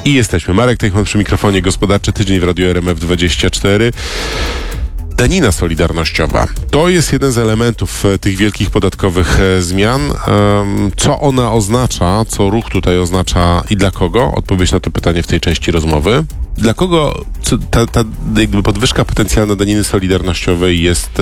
I jesteśmy. Marek Teichman przy mikrofonie. Gospodarczy tydzień w Radiu RMF24. Danina solidarnościowa. To jest jeden z elementów tych wielkich podatkowych zmian. Co ona oznacza, co ruch tutaj oznacza i dla kogo? Odpowiedź na to pytanie w tej części rozmowy. Dla kogo ta jakby podwyżka potencjalna daniny solidarnościowej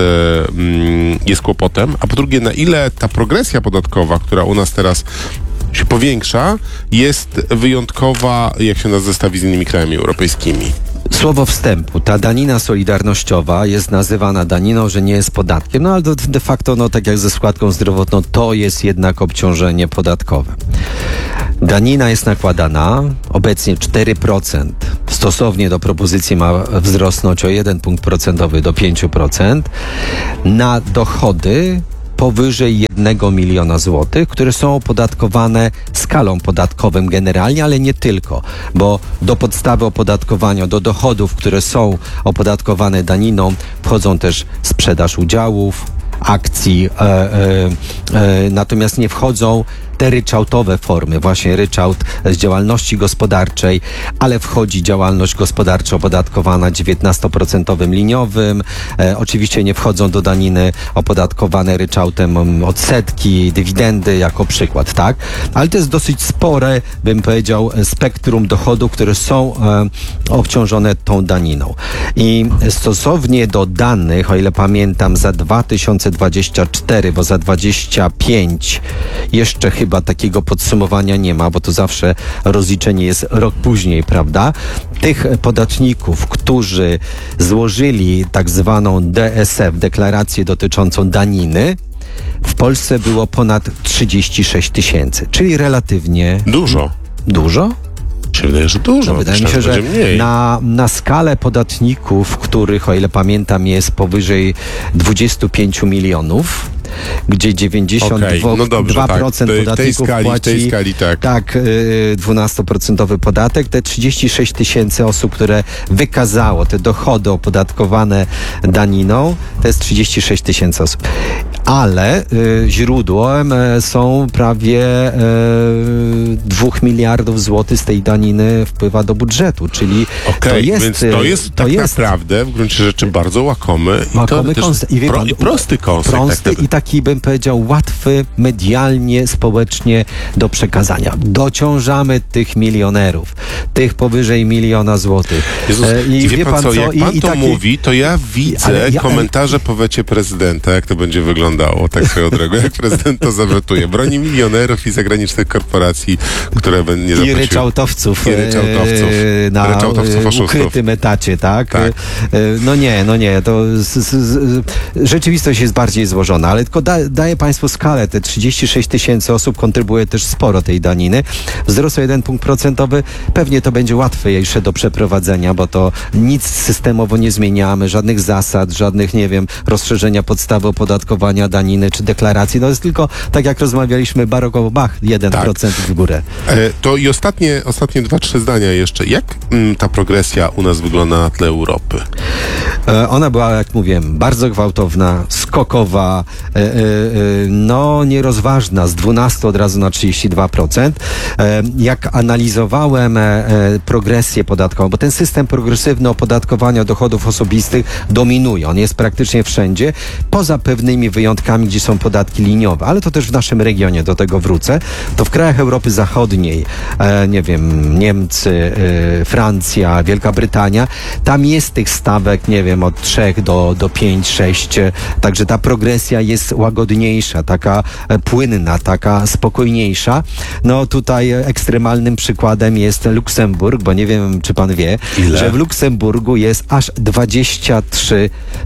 jest kłopotem? A po drugie, na ile ta progresja podatkowa, która u nas teraz się powiększa, jest wyjątkowa, jak się nas zestawi z innymi krajami europejskimi? Słowo wstępu. Ta danina solidarnościowa jest nazywana daniną, że nie jest podatkiem, no ale de facto, tak jak ze składką zdrowotną, to jest jednak obciążenie podatkowe. Danina jest nakładana, obecnie 4%. Stosownie do propozycji ma wzrosnąć o 1 punkt procentowy do 5% na dochody powyżej 1 miliona złotych, które są opodatkowane skalą podatkową generalnie, ale nie tylko, bo do podstawy opodatkowania, do dochodów, które są opodatkowane daniną, wchodzą też sprzedaż udziałów, akcji, natomiast nie wchodzą te ryczałtowe formy, właśnie ryczałt z działalności gospodarczej, ale wchodzi działalność gospodarcza opodatkowana 19% liniowym. Oczywiście nie wchodzą do daniny opodatkowane ryczałtem odsetki, dywidendy jako przykład, tak? Ale to jest dosyć spore, bym powiedział, spektrum dochodów, które są obciążone tą daniną. I stosownie do danych, o ile pamiętam, za 2024, bo za 2025 jeszcze chyba takiego podsumowania nie ma, bo to zawsze rozliczenie jest rok później, prawda? Tych podatników, którzy złożyli tak zwaną DSF, deklarację dotyczącą daniny, w Polsce było ponad 36 tysięcy, czyli relatywnie... Dużo. Dużo? Się wydaje, że dużo. Wydaje mi się, że na skalę podatników, których, o ile pamiętam, jest powyżej 25 milionów, gdzie 92% podatników płaci w tej skali, tak. 12% podatek. Te 36 tysięcy osób, które wykazało te dochody opodatkowane daniną, to jest 36 tysięcy osób. Ale źródłem są prawie 2 miliardów złotych z tej daniny wpływa do budżetu, czyli więc to jest naprawdę w gruncie rzeczy bardzo łakomy i prosty koncept. I taki, bym powiedział, łatwy medialnie, społecznie do przekazania. Dociążamy tych milionerów, tych powyżej 1 miliona złotych. Jezus, i wie pan co, jak pan to mówi, to ja widzę komentarze po wecie prezydenta, jak to będzie wyglądało, tak swoją drogą, jak prezydent to zawetuje. Broni milionerów i zagranicznych korporacji, które nie zapłaciły. I ryczałtowców. Na oszustów. Ukrytym etacie, tak? No nie, to rzeczywistość jest bardziej złożona, ale tylko daję państwu skalę. Te 36 tysięcy osób kontrybuje też sporo tej daniny. Wzrost o 1 punkt procentowy, pewnie to będzie łatwiejsze do przeprowadzenia, bo to nic systemowo nie zmieniamy, żadnych zasad, żadnych, rozszerzenia podstawy opodatkowania daniny czy deklaracji. No jest tylko, tak jak rozmawialiśmy, barokowo 1% w górę. To i ostatnie 2-3 zdania jeszcze. Jak ta progresja u nas wygląda na tle Europy? Ona była, jak mówiłem, bardzo gwałtowna, skokowa, nierozważna, z 12 od razu na 32%. Jak analizowałem progresję podatkową, bo ten system progresywny opodatkowania dochodów osobistych dominuje. On jest praktycznie wszędzie, poza pewnymi wyjątkami, gdzie są podatki liniowe, ale to też w naszym regionie, do tego wrócę. To w krajach Europy Zachodniej, Niemcy, Francja, Wielka Brytania, tam jest tych stawek, od 3 do 5, 6, także ta progresja jest łagodniejsza, taka płynna, taka spokojniejsza. No tutaj ekstremalnym przykładem jest Luksemburg, bo nie wiem, czy pan wie, że w Luksemburgu jest aż 23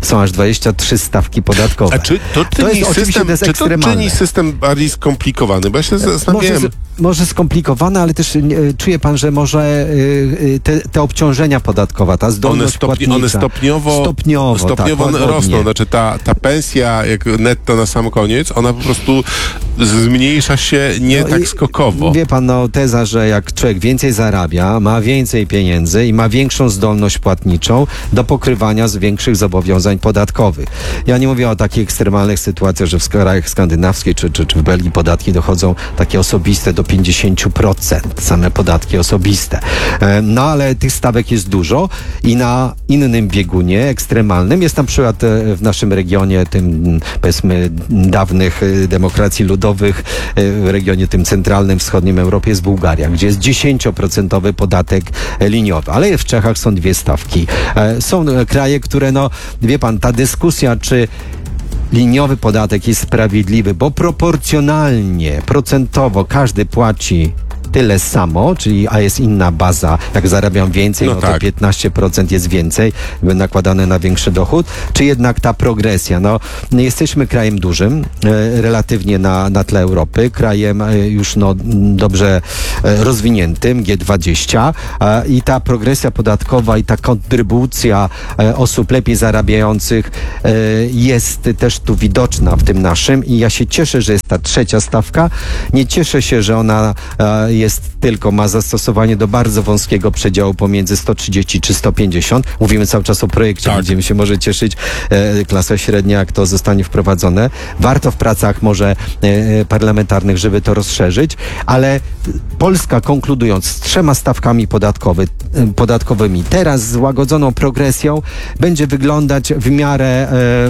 stawki podatkowe. A czy to czyni system bardziej skomplikowany? Bo ja się zastanawiałem. Może skomplikowane, ale też czuje pan, że może te obciążenia podatkowe, ta zdolność płatnicza one stopniowo Stopniowo tak, łagodnie. rosną. Znaczy ta pensja jak netto na sam koniec, ona po prostu zmniejsza się nie tak skokowo. Wie pan, teza, że jak człowiek więcej zarabia, ma więcej pieniędzy i ma większą zdolność płatniczą do pokrywania z większych zobowiązań podatkowych. Ja nie mówię o takich ekstremalnych sytuacjach, że w krajach skandynawskich czy w Belgii podatki dochodzą takie osobiste do 50%. Same podatki osobiste. No ale tych stawek jest dużo i na innym biegunie ekstremalnym jest na przykład w naszym regionie, tym powiedzmy dawnych demokracji ludowych, w regionie tym centralnym, wschodnim Europie jest Bułgaria, gdzie jest 10% podatek liniowy, ale w Czechach są 2 stawki. Są kraje, które wie pan, ta dyskusja, czy liniowy podatek jest sprawiedliwy, bo proporcjonalnie, procentowo każdy płaci tyle samo, a jest inna baza. Jak zarabiam więcej, to 15% jest więcej, nakładane na większy dochód. Czy jednak ta progresja? Jesteśmy krajem dużym, relatywnie na tle Europy, krajem już dobrze rozwiniętym, G20, i ta progresja podatkowa i ta kontrybucja osób lepiej zarabiających jest też tu widoczna w tym naszym i ja się cieszę, że jest ta 3. stawka. Nie cieszę się, że ona ma zastosowanie do bardzo wąskiego przedziału pomiędzy 130 czy 150. Mówimy cały czas o projekcie, będziemy się może cieszyć klasa średnia, jak to zostanie wprowadzone. Warto w pracach może parlamentarnych, żeby to rozszerzyć, ale Polska, konkludując, z 3 stawkami podatkowymi, teraz z łagodzoną progresją, będzie wyglądać w miarę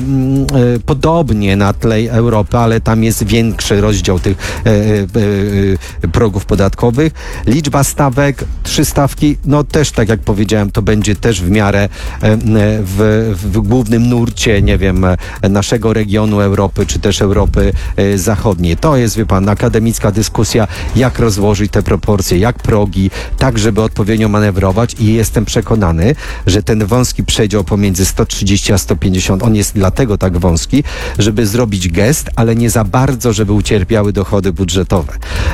podobnie na tle Europy, ale tam jest większy rozdział tych progów podatkowych. Liczba stawek, 3 stawki, też tak jak powiedziałem, to będzie też w miarę w głównym nurcie, nie wiem, naszego regionu Europy, czy też Europy Zachodniej. To jest, wie pan, akademicka dyskusja, jak rozłożyć te proporcje, jak progi, tak, żeby odpowiednio manewrować i jestem przekonany, że ten wąski przedział pomiędzy 130 a 150, on jest dlatego tak wąski, żeby zrobić gest, ale nie za bardzo, żeby ucierpiały dochody budżetowe.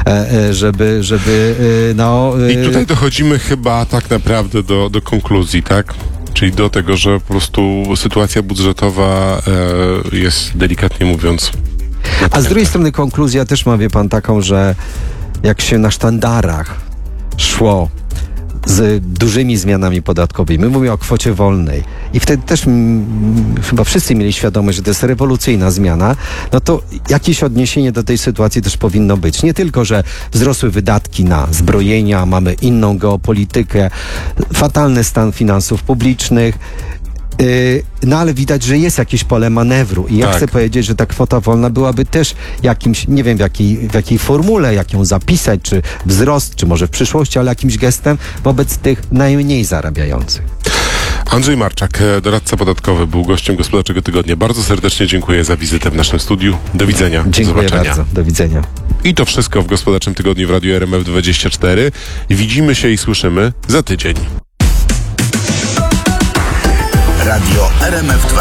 I tutaj dochodzimy chyba tak naprawdę do konkluzji, tak? Czyli do tego, że po prostu sytuacja budżetowa jest, delikatnie mówiąc... A z drugiej strony konkluzja też ma, wie pan, taką, że jak się na sztandarach szło z dużymi zmianami podatkowymi. My mówimy o kwocie wolnej i wtedy też chyba wszyscy mieli świadomość, że to jest rewolucyjna zmiana, to jakieś odniesienie do tej sytuacji też powinno być. Nie tylko, że wzrosły wydatki na zbrojenia, mamy inną geopolitykę, fatalny stan finansów publicznych, ale widać, że jest jakieś pole manewru i ja chcę powiedzieć, że ta kwota wolna byłaby też jakimś, nie wiem w jakiej formule, jak ją zapisać, czy wzrost, czy może w przyszłości, ale jakimś gestem wobec tych najmniej zarabiających. Andrzej Marczak, doradca podatkowy, był gościem Gospodarczego Tygodnia. Bardzo serdecznie dziękuję za wizytę w naszym studiu. Do widzenia. Dziękuję bardzo. Do widzenia. I to wszystko w Gospodarczym Tygodniu w Radiu RMF24. Widzimy się i słyszymy za tydzień. Radio RMF24.